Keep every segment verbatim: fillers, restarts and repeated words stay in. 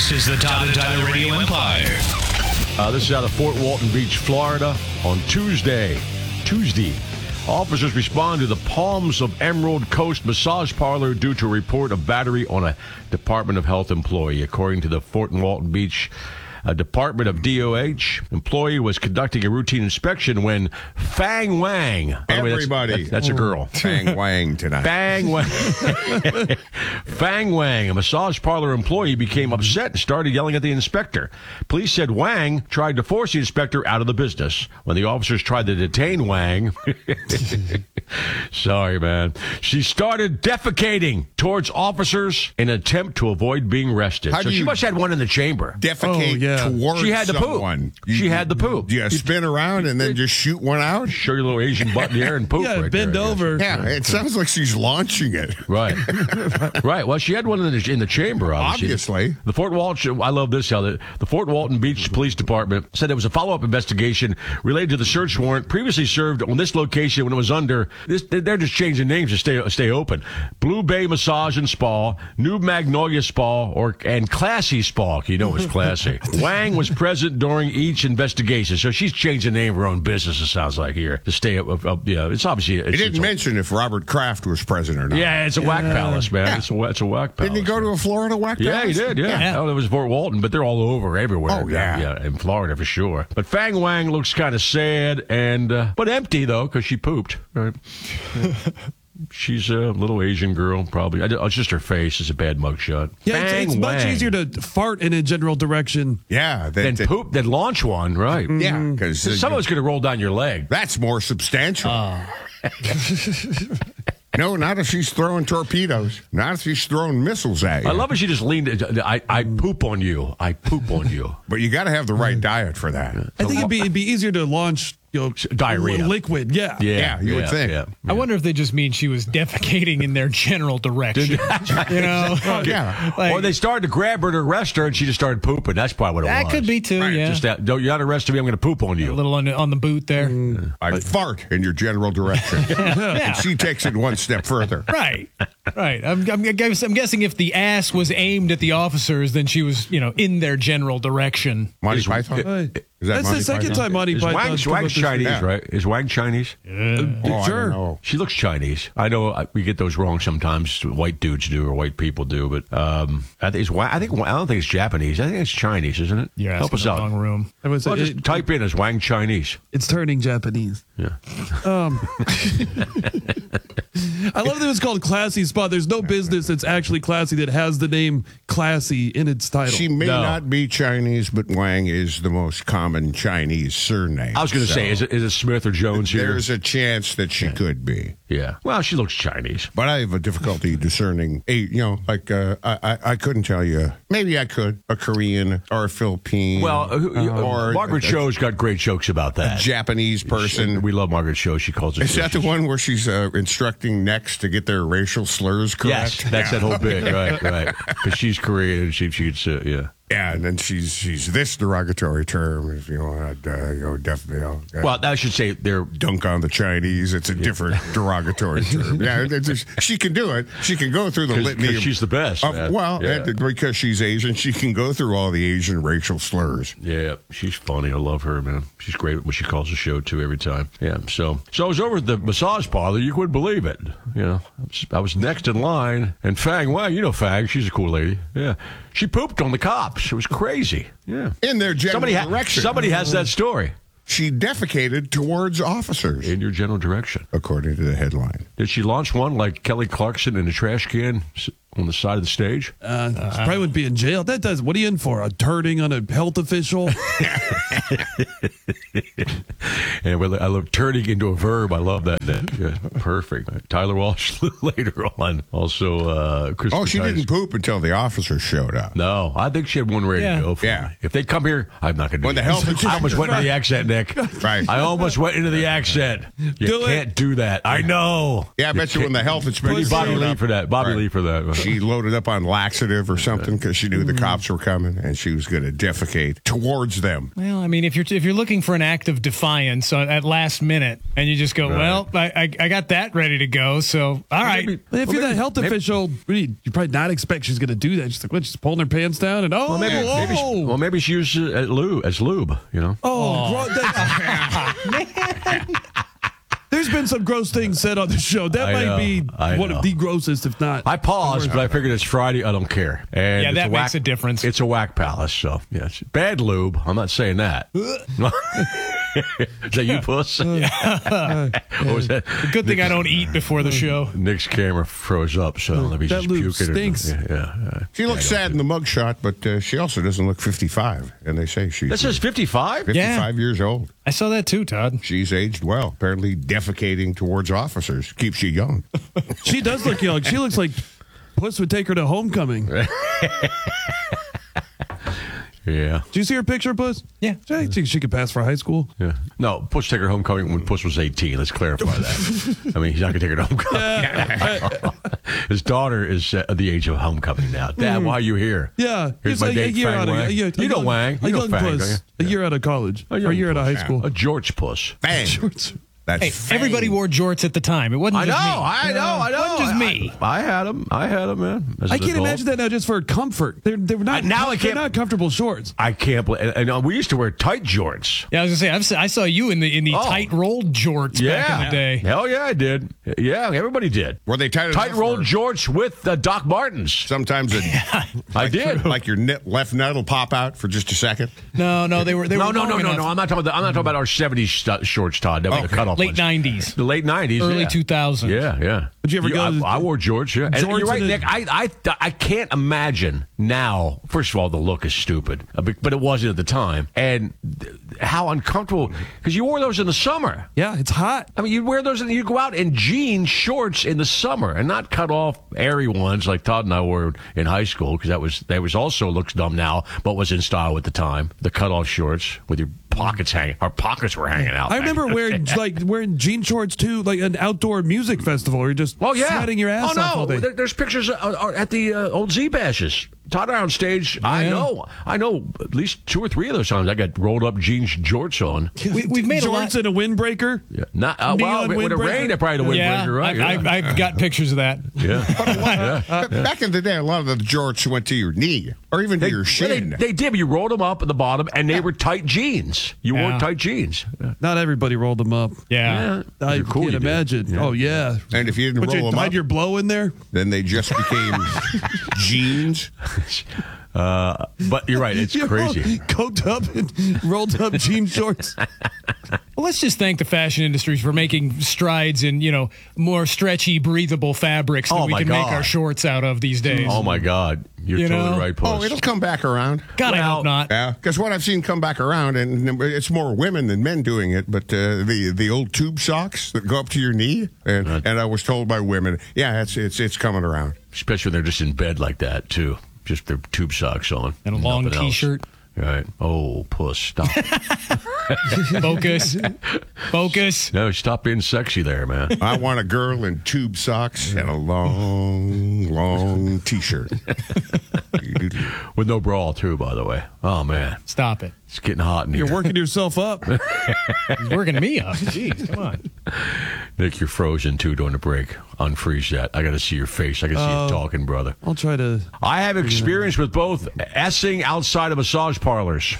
This is the Todd and Tyler Radio Empire. Uh, this is out of Fort Walton Beach, Florida. On Tuesday, Tuesday, officers respond to the Palms of Emerald Coast massage parlor due to a report of battery on a Department of Health employee. According to the Fort Walton Beach A Department of D O H employee was conducting a routine inspection when Fang Wang. By the way, Everybody. that's, that's a girl. Fang Wang tonight. Fang Wang. Fang Wang, a massage parlor employee, became upset and started yelling at the inspector. Police said Wang tried to force the inspector out of the business. When the officers tried to detain Wang, sorry, man, she started defecating towards officers in an attempt to avoid being arrested. How So do she you must have had one in the chamber. Defecate Oh, yeah. towards She had the someone. poop. She had the poop. Do you spin around and then just shoot one out? Show your little Asian butt in the air and poop. Yeah, right bend there, I guess. over. Yeah, it sounds like she's launching it. Right. Right. Well, she had one in the, in the chamber, obviously. Obviously. The Fort Walton, I love this, how the, the Fort Walton Beach Police Department said there was a follow-up investigation related to the search warrant previously served on this location when it was under, this, they're just changing names to stay stay open. Blue Bay Massage and Spa, New Magnolia Spa, or and Classy Spa. You know it's classy. Wang was present during each investigation, so she's changed the name of her own business, it sounds like here, to stay up. up, up yeah, it's obviously... It's, He didn't it's mention if Robert Kraft was president or not. Yeah, it's a whack palace, man. Yeah. It's a it's a whack palace. Didn't he go to a Florida whack Yeah, palace? he did. Yeah, Yeah. Oh, it was Fort Walton, but they're all over, everywhere. Oh, yeah. yeah, in Florida for sure. But Fang Wang looks kind of sad and uh, but empty though, because she pooped. Right. She's a little Asian girl, probably. I, it's just her face. It's a bad mugshot. Yeah, it's, Fang it's much Wang. easier to fart in a general direction. Yeah. That, than that- poop than launch one, right? Yeah, because Someone's going to roll down your leg. that's more substantial. Uh. No, not if she's throwing torpedoes. Not if she's throwing missiles at you. I love it. She just leaned. I, I poop on you. I poop on you. But you got to have the right diet for that. I think it'd be, it'd be easier to launch, you know, Diarrhea. li- liquid. Yeah. Yeah, Yeah, you would think. Yeah. I wonder if they just mean she was defecating in their general direction. you know? Yeah. Like, or they started to grab her to arrest her, and she just started pooping. That's probably what it that was. could be too, Right, yeah. Just that. Don't, you're not arresting me. I'm going to poop on you. a little on the, on the boot there. I fart in your general direction. And she takes it one step further. Right, right. I'm, I'm, I'm guessing if the ass was aimed at the officers, then she was, you know, in their general direction. Monty Is- Python? Right. Is that That's Monty the second Python? time Monty Is Python's Wang, come up Wang's this Chinese, Yeah. right? Is Wang Chinese? Oh, I don't Sure. know. She looks Chinese. I know I, we get those wrong sometimes. White dudes do, or white people do. But um, I think it's. Wang- I think I don't think it's Japanese. I think it's Chinese, isn't it? You're Help asking us the out. wrong room. I would say Well, just it- type in as Wang Chinese. it's turning Japanese. Yeah. Um, I love that it's called Classy Spa. There's no business that's actually classy that has the name Classy in its title. She may No. not be Chinese, but Wang is the most common Chinese surname. I was going to So say, is it is it Smith or Jones here? There's a chance that she could be. Yeah. Well, she looks Chinese. But I have a difficulty discerning, a, you know, like uh, I, I I couldn't tell you. Maybe I could. A Korean or a Philippine. Well, uh, who- uh, or Margaret a, Sho's got great jokes about that. a Japanese person. We love Margaret Cho. She calls it. Is that the one where she's uh, instructing next to get their racial slurs correct? Yes, that's that whole bit, right? Right. Because she's Korean and she she could say, yeah. Yeah, and then she's she's this derogatory term, if you want, uh, you know, definitely. You know, uh, Well, I should say they're. dunk on the Chinese. It's a different derogatory term. Yeah, it's just, she can do it. She can go through the 'Cause- litany. 'cause of- she's the best, of- man. well, Yeah. and because she's Asian, she can go through all the Asian racial slurs. Yeah, she's funny. I love her, man. She's great when she calls the show too every time. Yeah. So, so I was over at the massage parlor. You couldn't believe it. You know, I was, I was next in line, and Fang, well, you know Fang. She's a cool lady. Yeah. She pooped on the cops. It was crazy. Yeah. In their general Somebody, ha- direction. somebody has that story. She defecated towards officers, In your general direction. according to the headline. Did she launch one like Kelly Clarkson in a trash can s- on the side of the stage? Uh, she probably would be in jail. That does. What are you in for? A turning on a health official? And we- I love turning into a verb. I love that. that yeah, perfect. Tyler Walsh later on. Also, uh, Chris Oh, she Titus. didn't poop until the officers showed up. No, I think she had one ready Yeah. to go for Yeah. me. If they come here, I'm not going to do When the that. health I almost inspector- went into the accent, Nick. Right. I almost went into the accent. You Do it. can't do that. I know. Yeah, I bet you when the health inspector Bobby showed Lee up- for that. Bobby Right. Lee for that. she loaded up on laxative or something because she knew the cops were coming and she was going to defecate towards them. Well, I mean, if you're if you're looking for an act of defiance uh, at last minute, and you just go, Right. well, I, I I got that ready to go, so all right. maybe- If Well, you're that maybe- health maybe- official, you you probably not expect she's going to do that. She's like, what, she's pulling her pants down and oh, Well, maybe, oh, maybe, she, well, maybe she used it as lube, as lube, you know? oh, gro- that's- There's been some gross things said on the show. That I might know, be I one know. of the grossest, if not. I paused, but I figured it's Friday. I don't care. And Yeah, it's that a makes whack, a difference. It's a whack palace, so yeah, it's bad lube. I'm not saying that. Is that you, Puss? Or was that Good thing I don't eat before the show. Nick's camera froze up, so let me That just lube puke it. stinks. Yeah, yeah, yeah. She looks sad in the mugshot, but uh, she also doesn't look fifty-five. And they say she's That says fifty-five? fifty-five years old. I saw that too, Todd. She's aged well. Apparently, defecating towards officers keeps you young. She does look young. She looks like Puss would take her to homecoming. Yeah. Do you see her picture, Puss? Yeah. I think she could pass for high school. Yeah. No, Puss take her homecoming when Puss was eighteen. Let's clarify that. I mean, he's not going to take her to homecoming. His daughter is uh, the age of homecoming now. Dad, why are you here? Yeah, Here's he's my like a date, year Fang out of Wang. a, year, You a know young, Wang. a You know young Fang, Puss, don't a year out of college, A or young a year out of high Puss. school. A George Puss. Bang. That's Hey, fang. everybody wore jorts at the time. It wasn't I know, just me. I know, I know. Wasn't just me. I, I had them. I had them, man. As I an can't adult. imagine that now just for comfort. They're they're not Uh, now I they're can't- not comfortable shorts. I can't believe. And, and uh, we used to wear tight jorts. Yeah, I was gonna say I've, se- I saw you in the in the Oh. tight rolled jorts Yeah. back in the day. Hell yeah, I did. Yeah, everybody did. Were they tight Tight enough rolled or- jorts with uh, Doc Martens. Sometimes it, I did. like your nut, left nut will pop out for just a second. No, no, they were they No, were no, no, long no, enough. no. I'm not talking about. The, I'm not talking about our seventies st- shorts, Todd. That was the Okay. cutoff Late ones. nineties, The late nineties, early yeah. two thousands. Yeah, yeah. Did you ever go I, to- I wore George. Yeah, and Jorts you're right, in a- Nick. I, I, I can't imagine now. First of all, the look is stupid, uh, but but it wasn't at the time, and th- how uncomfortable because you wore those in the summer. Yeah, it's hot. I mean, you'd wear those and you'd go out in jean shorts in the summer and not cut off airy ones like Todd and I wore in high school because that was that was also looks dumb now, but was in style at the time. The cut off shorts with your pockets hanging. Our pockets were hanging out. I back remember in the wearing day. like wearing jean shorts too, like an outdoor music festival where you're just Well, yeah. sweating your ass oh, off all no. day. There, there's pictures uh, uh, at the uh, old Z bashes. Todd and I on stage. I yeah. know. I know at least two or three of those times I got rolled up jeans jorts on. We, we've made a lot. Shorts and a windbreaker. Yeah. Not, uh, well, Neon when it windbreaker? rained, I probably had a windbreaker, Yeah, right? I, yeah. I, I've got pictures of that. yeah. But Back in the day, a lot of the jorts went to your knee or even to your Well, shin. They, they did, but you rolled them up at the bottom, and they were tight jeans. You wore Yeah. tight jeans. Yeah. Not everybody rolled them up. Yeah. I You're cool, can't you did. imagine. Yeah. Oh yeah. and if you didn't But you roll them hide up, your blow in there. then they just became jeans. Uh, but you're right. It's You're crazy. all coked up and rolled up jean shorts. Well, let's just thank the fashion industries for making strides in, you know, more stretchy, breathable fabrics that Oh, we my can make God. our shorts out of these days. Oh, my God. You're You totally know? right, Puss. Oh, it'll come back around. God, I Well, hope not. Yeah, because what I've seen come back around, and it's more women than men doing it, but uh, the the old tube socks that go up to your knee, and and I was told by women, yeah, it's it's it's coming around. Especially when they're just in bed like that, too. Just their tube socks on. And a long Nothing else. T-shirt. Right. Oh, Puss, stop. Focus. Focus. No, stop being sexy there, man. I want a girl in tube socks and a long, long T-shirt. With no bra, too, by the way. Oh, man. Stop it. It's getting hot in here. You're working yourself up. He's working me up. Jeez, come on. Nick, you're frozen, too, during the break. Unfreeze that. I got to see your face. I can see Oh. you talking, brother. I'll try to. I have experience with both essing outside of massage parlors.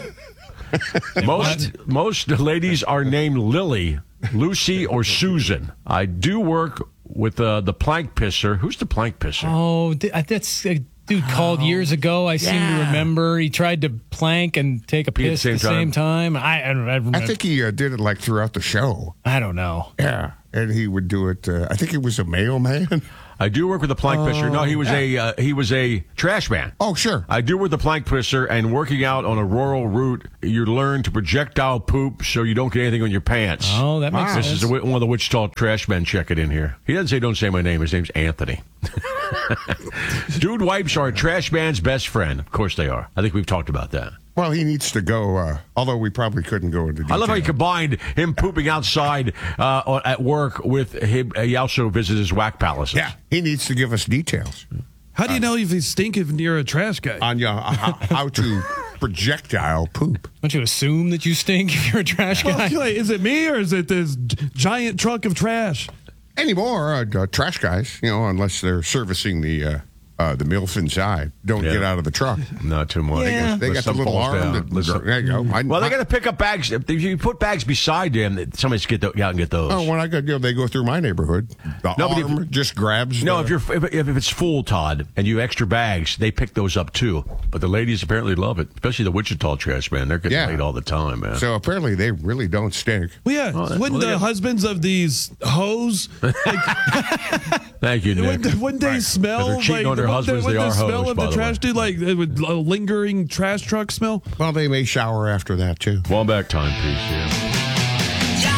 most most ladies are named Lily, Lucy, or Susan. I do work with uh, the plank pisser. Who's the plank pisser? Oh, th- that's a dude called years ago. I seem to Yeah. remember. He tried to plank and take a Pee at piss the at the same same time. I, I, don't- I, remember. I think he uh, did it like throughout the show. I don't know. Yeah, and he would do it. Uh, I think he was a mailman. I do work with a plank pisser. No, he was a uh, he was a trash man. Oh, sure. I do with the plank pisser, and working out on a rural route, you learn to projectile poop so you don't get anything on your pants. Oh, that makes This sense. is the, one of the Wichita trash men checking in here. He doesn't say, don't say my name. His name's Anthony. Dude wipes are a trash man's best friend. Of course they are. I think we've talked about that. Well, he needs to go, uh, although we probably couldn't go into detail. I love how he combined him pooping outside uh, at work with him. He also visits his whack palaces. Yeah, he needs to give us details. How do you know if you stink if you're a trash guy? On your, how, how to projectile poop. Don't you assume that you stink if you're a trash guy? Okay, is it me or is it this g- giant trunk of trash? Anymore, uh, uh, trash guys, you know, unless they're servicing the uh, uh, the MILF inside, don't Yeah. get out of the truck. Not too much. Yeah. They got the Some little falls arm. down. That, Listen. there you go. I, Well, they I- got to pick up bags. If you put bags beside them, somebody's get the, out and get those. Oh, when I go, you know, they go through my neighborhood. The No, but if- arm just grabs. No, the, if you're if, if it's full, Todd, and you have extra bags, they pick those up too. But the ladies apparently love it, especially the Wichita trash man. They're getting Yeah. laid all the time, man. So apparently they really don't stink. Well, yeah. Oh, that- wouldn't well, they the got- husbands of these hoes, like, Thank you, Nick. wouldn't, wouldn't they smell If they're cheating like on their wouldn't husbands, wouldn't they are the smell hoes, of by the the trash way. do like uh, with a lingering trash truck smell? Well, they may shower after that too. Wallback timepiece, yeah.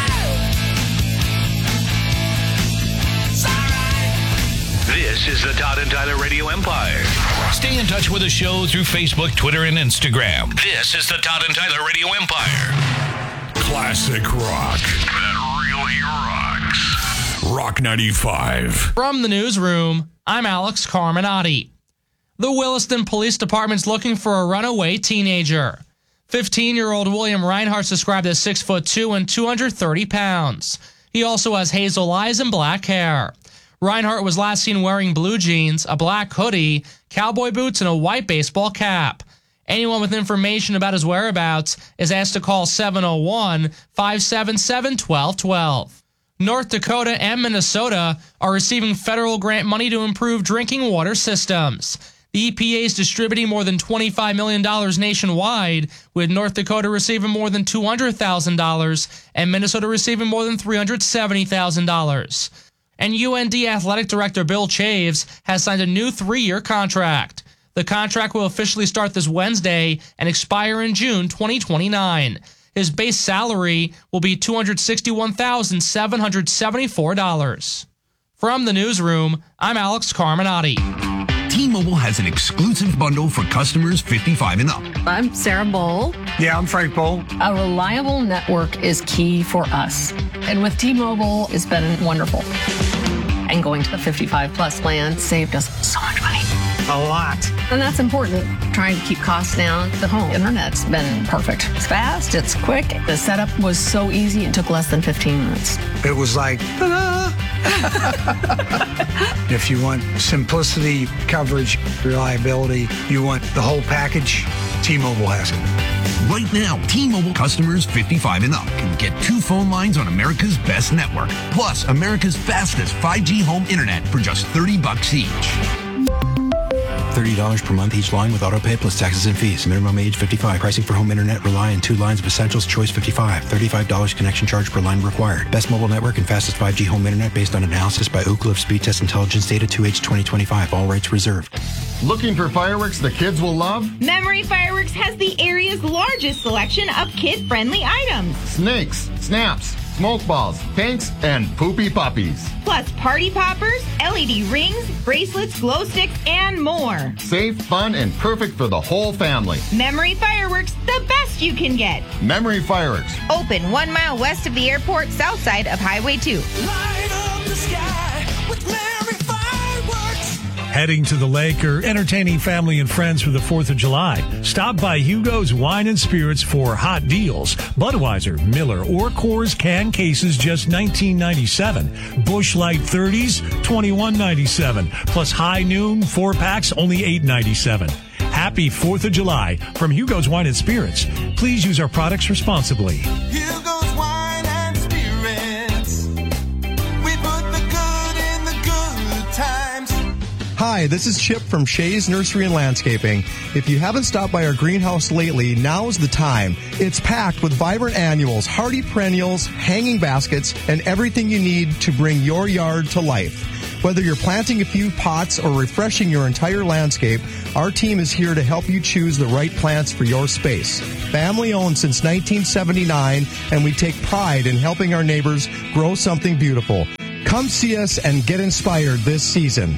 This is the Todd and Tyler Radio Empire. Stay in touch with the show through Facebook, Twitter, and Instagram. This is the Todd and Tyler Radio Empire. Classic rock that really rocks. Rock ninety-five. From the newsroom, I'm Alex Carminati. The Williston Police Department's looking for a runaway teenager. fifteen-year-old William Reinhardt's described as six foot two and two hundred thirty pounds. He also has hazel eyes and black hair. Reinhardt was last seen wearing blue jeans, a black hoodie, cowboy boots, and a white baseball cap. Anyone with information about his whereabouts is asked to call seven oh one, five seven seven, one two one two. North Dakota and Minnesota are receiving federal grant money to improve drinking water systems. The E P A is distributing more than twenty-five million dollars nationwide, with North Dakota receiving more than two hundred thousand dollars and Minnesota receiving more than three hundred seventy thousand dollars. And U N D Athletic Director Bill Chaves has signed a new three-year contract. The contract will officially start this Wednesday and expire in June twenty twenty-nine. His base salary will be two hundred sixty-one thousand seven hundred seventy-four dollars. From the newsroom, I'm Alex Carminati. T-Mobile has an exclusive bundle for customers fifty-five and up. I'm Sarah Bowl. Yeah, I'm Frank Bowl. A reliable network is key for us. And with T-Mobile, it's been wonderful. And going to the fifty-five plus plan saved us so much money. A lot. And that's important. Trying to keep costs down. The home internet's been perfect. It's fast, it's quick. The setup was so easy, it took less than fifteen minutes. It was like, ta-da! If you want simplicity, coverage, reliability, you want the whole package, T-Mobile has it. Right now, T-Mobile customers fifty-five and up can get two phone lines on America's best network, plus America's fastest five G home internet for just thirty bucks each. thirty dollars per month each line with autopay plus taxes and fees. Minimum age fifty-five. Pricing for home internet rely on two lines of essentials. Choice fifty-five. thirty-five dollars connection charge per line required. Best mobile network and fastest five G home internet based on analysis by Oak Cliff Speed Test Intelligence Data two H twenty twenty-five. All rights reserved. Looking for fireworks the kids will love? Memory Fireworks has the area's largest selection of kid-friendly items. Snakes, snaps, smoke balls, tanks, and poopy puppies. Plus party poppers, L E D rings, bracelets, glow sticks, and more. Safe, fun, and perfect for the whole family. Memory Fireworks, the best you can get. Memory Fireworks. Open one mile west of the airport, south side of Highway two. Light up the sky with Memory Fireworks. Heading to the lake or entertaining family and friends for the fourth of July? Stop by Hugo's Wine and Spirits for hot deals. Budweiser, Miller, or Coors can cases just nineteen ninety-seven. Busch Light thirties, twenty-one ninety-seven. Plus High Noon four packs, only eight ninety-seven. Happy fourth of July from Hugo's Wine and Spirits. Please use our products responsibly. Hugo's Wine and Spirits. We put the good in the good times. Hi, this is Chip from Shays Nursery and Landscaping. If you haven't stopped by our greenhouse lately, now's the time. It's packed with vibrant annuals, hardy perennials, hanging baskets, and everything you need to bring your yard to life. Whether you're planting a few pots or refreshing your entire landscape, our team is here to help you choose the right plants for your space. Family owned since nineteen seventy-nine, and we take pride in helping our neighbors grow something beautiful. Come see us and get inspired this season.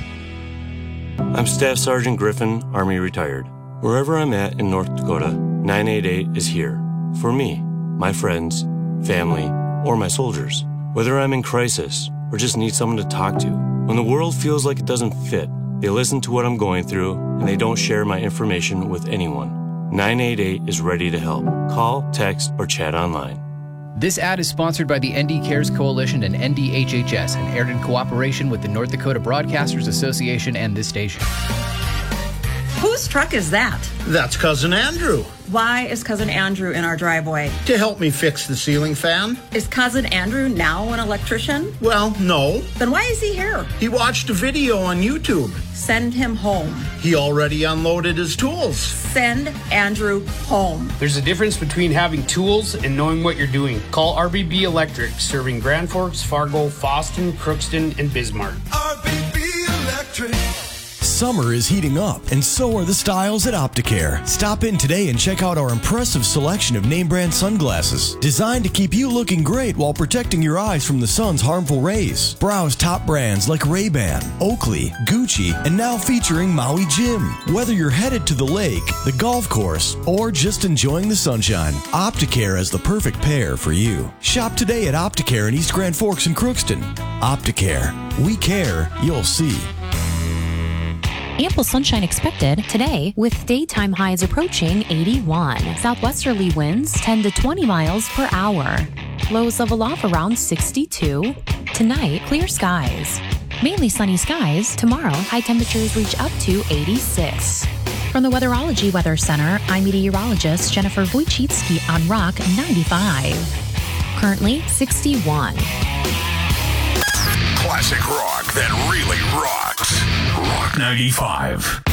I'm Staff Sergeant Griffin, Army retired. Wherever I'm at in North Dakota, nine eight eight is here. For me, my friends, family, or my soldiers. Whether I'm in crisis or just need someone to talk to. When the world feels like it doesn't fit, They listen to what I'm going through, and they don't share my information with anyone. nine eight eight is ready to help. Call, text, or chat online. This ad is sponsored by the N D Cares Coalition and N D H H S and aired in cooperation with the North Dakota Broadcasters Association and this station. Whose truck is that? That's Cousin Andrew. Why is Cousin Andrew in our driveway? To help me fix the ceiling fan. Is Cousin Andrew now an electrician? Well, no. Then why is he here? He watched a video on YouTube. Send him home. He already unloaded his tools. Send Andrew home. There's a difference between having tools and knowing what you're doing. Call R B B Electric, serving Grand Forks, Fargo, Fosston, Crookston, and Bismarck. R B B Electric. Summer is heating up, and so are the styles at Opticare. Stop in today and check out our impressive selection of name brand sunglasses, designed to keep you looking great while protecting your eyes from the sun's harmful rays. Browse top brands like Ray-Ban, Oakley, Gucci, and now featuring Maui Jim. Whether you're headed to the lake, the golf course, or just enjoying the sunshine, Opticare is the perfect pair for you. Shop today at Opticare in East Grand Forks and Crookston. Opticare. We care, you'll see. Ample sunshine expected today with daytime highs approaching eighty-one. Southwesterly winds ten to twenty miles per hour. Lows level off around sixty-two. Tonight, clear skies. Mainly sunny skies. Tomorrow, high temperatures reach up to eighty-six. From the Weatherology Weather Center, I'm meteorologist Jennifer Wojcicki on Rock ninety-five. Currently sixty-one. Classic rock that really rocks. Rock ninety-five.